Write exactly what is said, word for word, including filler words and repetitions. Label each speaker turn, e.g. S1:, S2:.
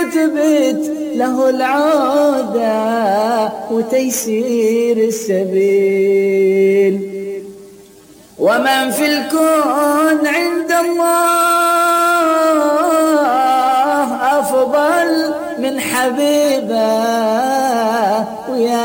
S1: وتبت له العودة وتيسير السبيل. ومن في الكون عند الله أفضل من حبيبه، ويا